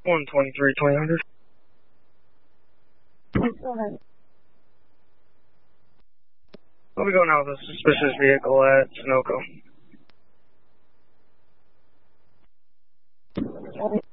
123-2000. Go ahead. I'll be going out with a suspicious vehicle at Sunoco. Got it.